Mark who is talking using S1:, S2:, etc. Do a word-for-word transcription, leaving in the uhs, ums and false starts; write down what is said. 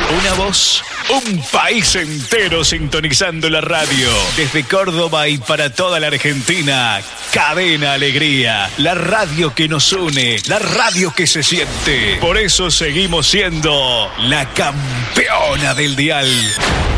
S1: Una voz, un país entero sintonizando la radio. Desde Córdoba y para toda la Argentina, Cadena Alegría. La radio que nos une, la radio que se siente. Por eso seguimos siendo la campeona del dial.